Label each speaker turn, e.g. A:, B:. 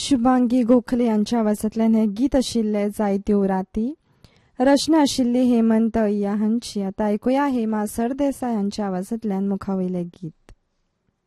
A: शुभांगी गोखले यांच्या आवाजांतल्यान हें गीत आशिल्लें जायत्यो राती. रचना आशिल्ली हेमंत अय्या हांची. आतां आयकुया हेमा सरदेसाय हांच्या आवाजांतल्यान मुखावयलें गीत.